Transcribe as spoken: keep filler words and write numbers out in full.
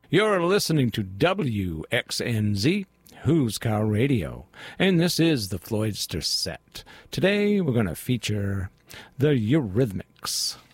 You're listening to W X N Z, Who's Car Radio, and this is the Floydster Set. Today we're going to feature the Eurythmics.